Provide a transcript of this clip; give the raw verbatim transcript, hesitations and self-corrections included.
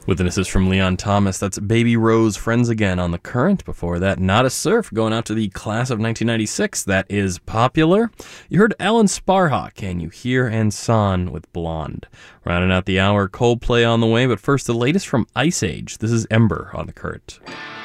With an assist from Leon Thomas, that's Baby Rose, Friends Again on The Current. Before that, Not a Surf, going out to the class of nineteen ninety-six. That is Popular. You heard Alan Sparhawk, and You Hear and San with Blonde. Rounding out the hour, Coldplay on the way, but first the latest from Ice Age. This is Ember on The Current.